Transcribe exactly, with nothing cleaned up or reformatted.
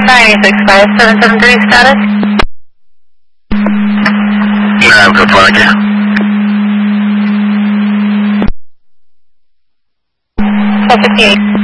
nine six five seven seven three status? nine for flag. four fifty-eight.